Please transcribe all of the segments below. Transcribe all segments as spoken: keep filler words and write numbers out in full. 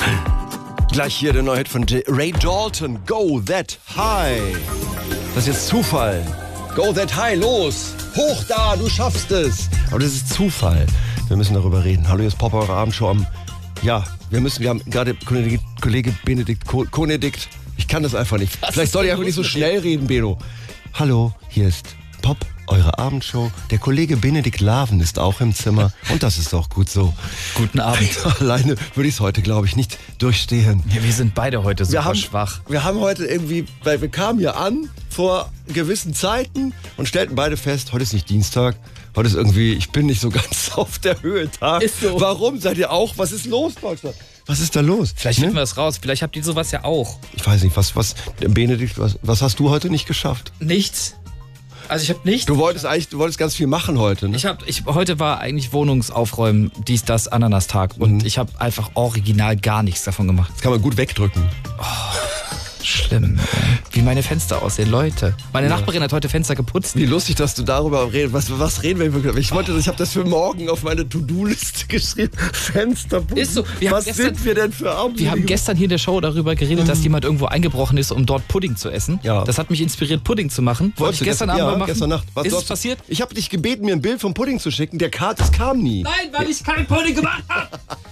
Gleich hier der neue Hit von Ray Dalton, Go That High. Das ist jetzt Zufall. Go That High, los! Hoch da, du schaffst es! Aber das ist Zufall. Wir müssen darüber reden. Hallo, hier ist Pop, eure Abendshow am... Ja, wir müssen, wir haben gerade Kollege Benedikt, Konedikt. Ich kann das einfach nicht. Was Vielleicht soll ich einfach nicht so schnell reden, Beno. Hallo, hier ist Pop, eure Abendshow. Der Kollege Benedikt Laven ist auch im Zimmer und das ist auch gut so. Guten Abend. Alleine würde ich es heute, glaube ich, nicht durchstehen. Ja, wir sind beide heute super wir haben, schwach. Wir haben heute irgendwie, weil wir kamen hier an vor gewissen Zeiten und stellten beide fest, heute ist nicht Dienstag, heute ist irgendwie, ich bin nicht so ganz auf der Höhe Tag. Ist so. Warum? Seid ihr auch? Was ist los, Boxer? Was ist da los? Vielleicht finden wir es raus. Vielleicht habt ihr sowas ja auch. Ich weiß nicht, was, was, Benedikt, was, was hast du heute nicht geschafft? Nichts. Also ich habe nichts. Du wolltest eigentlich, du wolltest ganz viel machen heute, ne? Ich hab, ich, heute war eigentlich Wohnungsaufräumen, dies, das, Ananastag. Und Mhm. ich habe einfach original gar nichts davon gemacht. Das kann man gut wegdrücken. Schlimm, ey. Wie meine Fenster aussehen, Leute. Meine Ja. Nachbarin hat heute Fenster geputzt. Wie lustig, dass du darüber redest. Was, was reden wir? Ich wollte, ich habe das für morgen auf meine To-Do-Liste geschrieben. Fensterputzen. Ist so. Wir Was haben gestern, sind wir denn für Abend? Wir haben gestern hier in der Show darüber geredet, dass jemand irgendwo eingebrochen ist, um dort Pudding zu essen. Ja. Das hat mich inspiriert, Pudding zu machen. Wollte ich gestern Abend ja, mal machen. gestern Nacht. Was, ist du es hast- passiert? Ich habe dich gebeten, mir ein Bild vom Pudding zu schicken. Der Kart, es kam nie. Nein, weil ich keinen Pudding gemacht habe.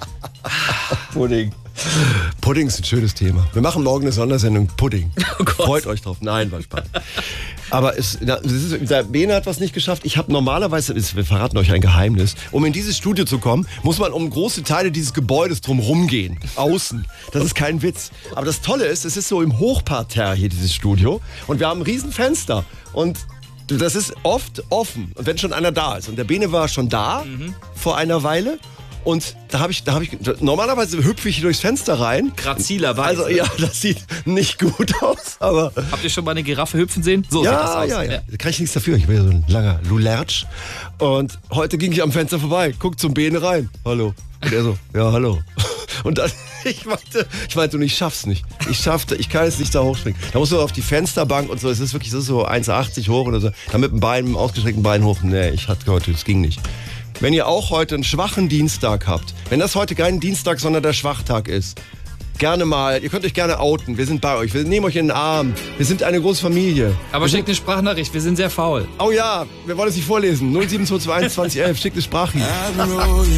Pudding. Pudding ist ein schönes Thema. Wir machen morgen eine Sondersendung Pudding. Oh Gott. Freut euch drauf. Nein, war Spaß. Aber es, na, es ist, der Bene hat was nicht geschafft. Ich habe normalerweise, wir verraten euch ein Geheimnis, um in dieses Studio zu kommen, muss man um große Teile dieses Gebäudes drumherum gehen. Außen. Das ist kein Witz. Aber das Tolle ist, es ist so im Hochparterre hier, dieses Studio. Und wir haben ein riesen Fenster. Und das ist oft offen. Und wenn schon einer da ist. Und der Bene war schon da vor einer Weile. Und da habe ich, da habe ich, normalerweise hüpfe ich hier durchs Fenster rein. Grazilerweise. Also ja, das sieht nicht gut aus, aber Habt ihr schon mal eine Giraffe hüpfen sehen? So sieht das ja, aus. ja, ja. Da kann ich nichts dafür. Ich bin ja so ein langer Lulertsch. Und heute ging ich am Fenster vorbei, guck zum Bene rein. Hallo. Und er so, ja, hallo. Und dann, ich meinte, ich meinte, und ich schaff's nicht. Ich schaffte, ich kann jetzt nicht da hochspringen. Da musst du auf die Fensterbank und so. Es ist wirklich, das ist so eins achtzig hoch oder so. Da mit dem Bein, mit dem ausgestreckten Bein hoch. Nee, ich hatte heute, das ging nicht. Wenn ihr auch heute einen schwachen Dienstag habt, wenn das heute kein Dienstag, sondern der Schwachtag ist, gerne mal, ihr könnt euch gerne outen, wir sind bei euch, wir nehmen euch in den Arm, wir sind eine große Familie. Aber wir schickt eine Sprachnachricht, wir sind sehr faul. Oh ja, wir wollen es nicht vorlesen, null sieben zwei zwei eins zwanzig elf, schickt eine Sprachricht.